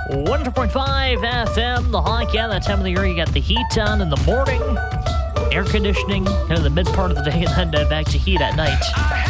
100.5 FM, the Hawk. Yeah, that time of the year, you got the heat on in the morning, air conditioning, kind of the mid part of the day, and then back to heat at night.